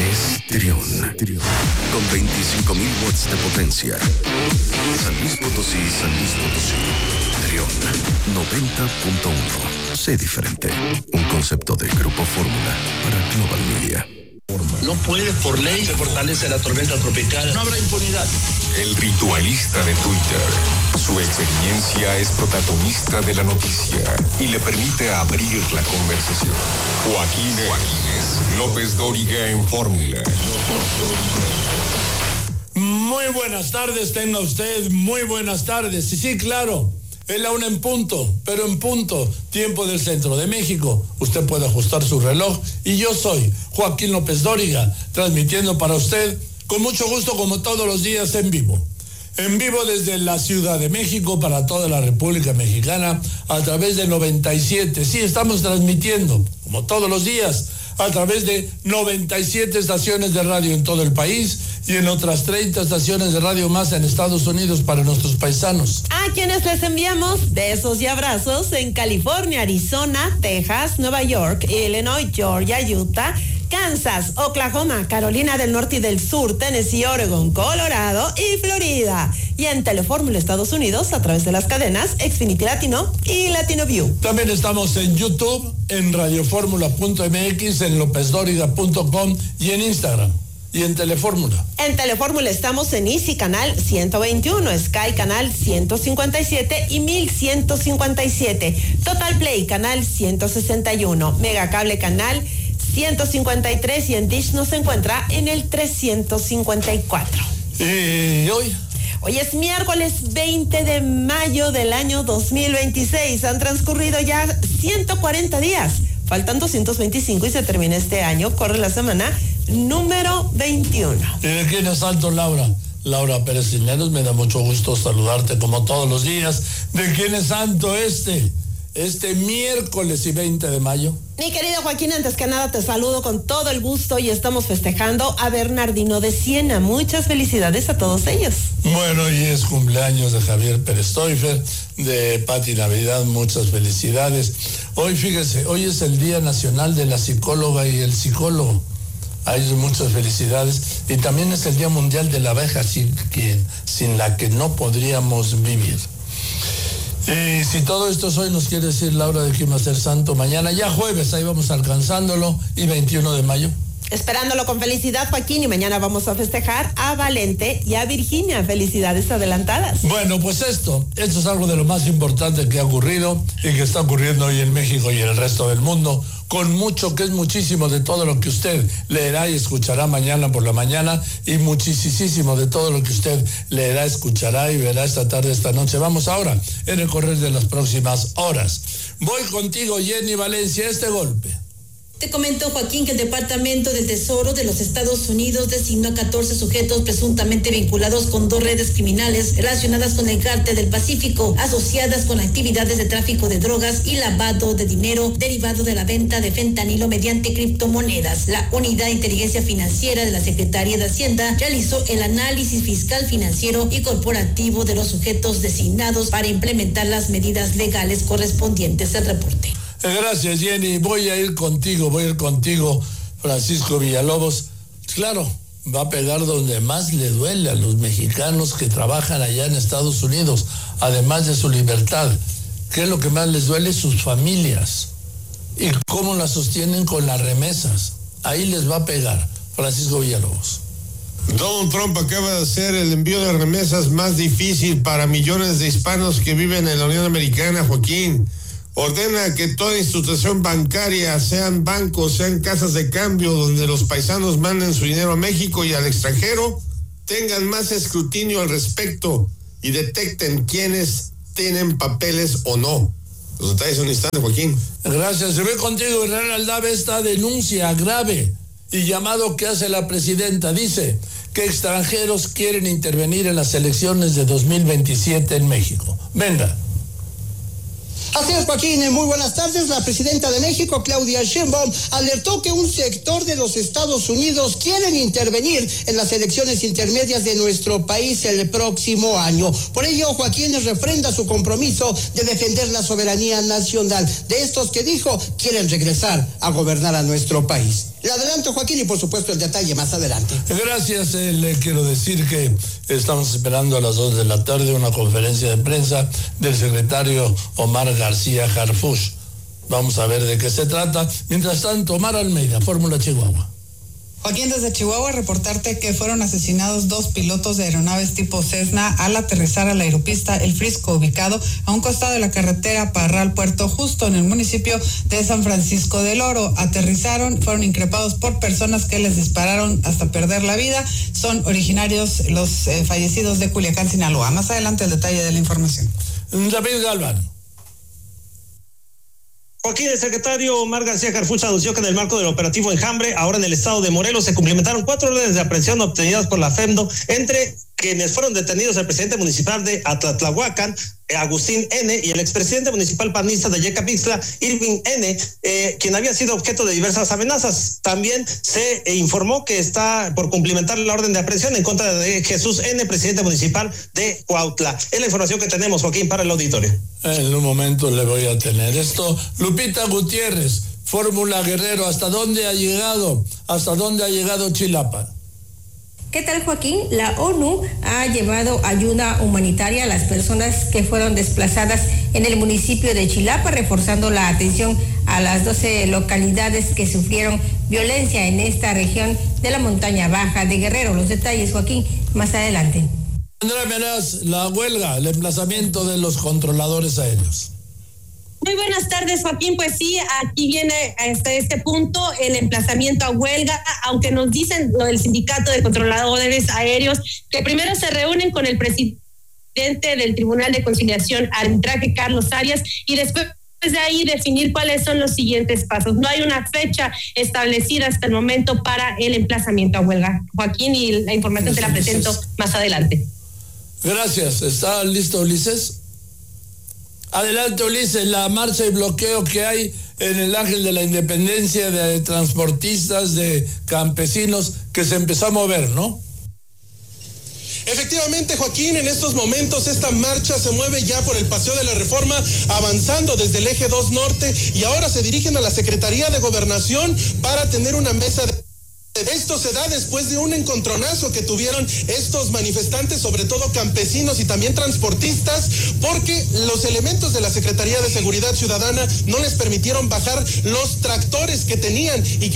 es Trión. Con 25,000 watts de potencia. San Luis Potosí. Trión 90.1. Sé diferente. Un concepto de Grupo Fórmula para Global Media. No puede, por ley, se fortalece la tormenta tropical. No habrá impunidad. El ritualista de Twitter. Su experiencia es protagonista de la noticia y le permite abrir la conversación. Joaquín López Dóriga en Fórmula. Muy buenas tardes, tenga usted muy buenas tardes. Y sí, claro, es la 1 en punto, pero en punto, tiempo del centro de México. Usted puede ajustar su reloj y yo soy Joaquín López Dóriga, transmitiendo para usted con mucho gusto como todos los días en vivo. En vivo desde la Ciudad de México para toda la República Mexicana a través de 97. Sí, estamos transmitiendo como todos los días a través de 97 estaciones de radio en todo el país y en otras 30 estaciones de radio más en Estados Unidos para nuestros paisanos. A quienes les enviamos besos y abrazos en California, Arizona, Texas, Nueva York, Illinois, Georgia, Utah, Kansas, Oklahoma, Carolina del Norte y del Sur, Tennessee, Oregon, Colorado y Florida. Y en Telefórmula Estados Unidos a través de las cadenas Xfinity Latino y Latino View. También estamos en YouTube, en radioformula.mx, en lopezdoriga.com y en Instagram. Y en Telefórmula. En Telefórmula estamos en Easy Canal 121, Sky Canal 157 y 1157, Total Play Canal 161, Megacable Canal 153 y en Dish nos encuentra en el 354. ¿Y hoy? Hoy es miércoles 20 de mayo del año 2026. Han transcurrido ya 140 días. Faltan 225 y se termina este año. Corre la semana número 21. ¿Y de quién es santo, Laura? Laura Pérez Cisneros, me da mucho gusto saludarte como todos los días. ¿De quién es santo este miércoles y 20 de mayo? Mi querido Joaquín, antes que nada te saludo con todo el gusto y estamos festejando a Bernardino de Siena. Muchas felicidades a todos ellos. Bueno, y es cumpleaños de Javier Pérez Stoifer, de Pati Navidad, muchas felicidades. Hoy, fíjese, hoy es el Día Nacional de la Psicóloga y el Psicólogo. A ellos muchas felicidades. Y también es el Día Mundial de la Abeja, sin la que no podríamos vivir. Y si todo esto es hoy, nos quiere decir Laura de quién va a ser santo mañana, ya jueves, ahí vamos alcanzándolo, y 21 de mayo. Esperándolo con felicidad, Joaquín, y mañana vamos a festejar a Valente y a Virginia. Felicidades adelantadas. Bueno, pues esto es algo de lo más importante que ha ocurrido y que está ocurriendo hoy en México y en el resto del mundo, con mucho, que es muchísimo de todo lo que usted leerá y escuchará mañana por la mañana, y muchísimo de todo lo que usted leerá, escuchará y verá esta tarde, esta noche. Vamos ahora en el correr de las próximas horas. Voy contigo, Jenny Valencia, este golpe. Te comento, Joaquín, que el Departamento del Tesoro de los Estados Unidos designó a 14 sujetos presuntamente vinculados con 2 redes criminales relacionadas con el Cártel del Pacífico, asociadas con actividades de tráfico de drogas y lavado de dinero derivado de la venta de fentanilo mediante criptomonedas. La Unidad de Inteligencia Financiera de la Secretaría de Hacienda realizó el análisis fiscal, financiero y corporativo de los sujetos designados para implementar las medidas legales correspondientes al reporte. Gracias, Jenny. Voy a ir contigo, Francisco Villalobos. Claro, va a pegar donde más le duele a los mexicanos que trabajan allá en Estados Unidos, además de su libertad. ¿Qué es lo que más les duele? Sus familias. ¿Y cómo las sostienen? Con las remesas. Ahí les va a pegar. Francisco Villalobos. Donald Trump acaba de hacer el envío de remesas más difícil para millones de hispanos que viven en la Unión Americana, Joaquín. Ordena que toda institución bancaria, sean bancos, sean casas de cambio, donde los paisanos manden su dinero a México y al extranjero, tengan más escrutinio al respecto y detecten quiénes tienen papeles o no. Los detalles en un instante, Joaquín. Gracias. Se ve contigo, Israel Aldave, esta denuncia grave y llamado que hace la presidenta. Dice que extranjeros quieren intervenir en las elecciones de 2027 en México. Venga. Así es, Joaquín, muy buenas tardes. La presidenta de México, Claudia Sheinbaum, alertó que un sector de los Estados Unidos quieren intervenir en las elecciones intermedias de nuestro país el próximo año. Por ello, Joaquín refrenda su compromiso de defender la soberanía nacional de estos que dijo quieren regresar a gobernar a nuestro país. Le adelanto, Joaquín, y por supuesto el detalle más adelante. Gracias, le quiero decir que estamos esperando a las 2 de la tarde una conferencia de prensa del secretario Omar García Harfuch. Vamos a ver de qué se trata. Mientras tanto, Omar Almeida, Fórmula Chihuahua. Joaquín, desde Chihuahua, reportarte que fueron asesinados 2 pilotos de aeronaves tipo Cessna al aterrizar a la aeropista El Frisco, ubicado a un costado de la carretera Parral Puerto Justo, en el municipio de San Francisco del Oro. Aterrizaron, fueron increpados por personas que les dispararon hasta perder la vida. Son originarios los fallecidos de Culiacán, Sinaloa. Más adelante el detalle de la información. David Galván. Joaquín, el secretario Omar García Harfuch anunció que en el marco del operativo Enjambre, ahora en el estado de Morelos, se cumplimentaron 4 órdenes de aprehensión obtenidas por la FEMDO, entre quienes fueron detenidos el presidente municipal de Atlatlahuacan, Agustín N., y el expresidente municipal panista de Yecapixtla, Irving N., quien había sido objeto de diversas amenazas. También se informó que está por cumplimentar la orden de aprehensión en contra de Jesús N., presidente municipal de Cuautla. Es la información que tenemos, Joaquín, para el auditorio. En un momento le voy a tener esto. Lupita Gutiérrez, Fórmula Guerrero, ¿hasta dónde ha llegado? ¿Hasta dónde ha llegado Chilapa? ¿Qué tal, Joaquín? La ONU ha llevado ayuda humanitaria a las personas que fueron desplazadas en el municipio de Chilapa, reforzando la atención a las 12 localidades que sufrieron violencia en esta región de la montaña baja de Guerrero. Los detalles, Joaquín, más adelante. Andrea Meraz, la huelga, el emplazamiento de los controladores aéreos. Muy buenas tardes, Joaquín. Pues sí, aquí viene hasta este punto el emplazamiento a huelga, aunque nos dicen lo del sindicato de controladores aéreos que primero se reúnen con el presidente del Tribunal de Conciliación, Arbitraje, Carlos Arias, y después de ahí definir cuáles son los siguientes pasos. No hay una fecha establecida hasta el momento para el emplazamiento a huelga, Joaquín, y la información te la presento más adelante. Gracias. ¿Está listo, Ulises? Adelante, Ulises, la marcha y bloqueo que hay en el Ángel de la Independencia de transportistas, de campesinos, que se empezó a mover, ¿no? Efectivamente, Joaquín, en estos momentos esta marcha se mueve ya por el Paseo de la Reforma, avanzando desde el Eje 2 Norte, y ahora se dirigen a la Secretaría de Gobernación para tener una mesa de... Esto se da después de un encontronazo que tuvieron estos manifestantes, sobre todo campesinos y también transportistas, porque los elementos de la Secretaría de Seguridad Ciudadana no les permitieron bajar los tractores que tenían y que